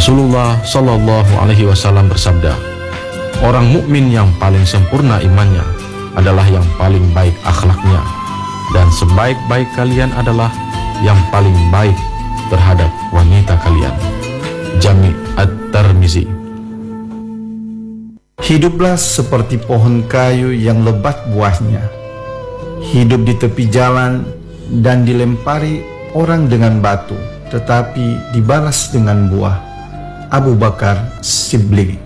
Rasulullah Shallallahu Alaihi Wasallam bersabda, orang mukmin yang paling sempurna imannya adalah yang paling baik akhlaknya, dan sebaik-baik kalian adalah yang paling baik terhadap wanita kalian. Jami' At-Tirmizi. Hiduplah seperti pohon kayu yang lebat buahnya, hidup di tepi jalan dan dilempari orang dengan batu, tetapi dibalas dengan buah. Abu Bakar Shibli.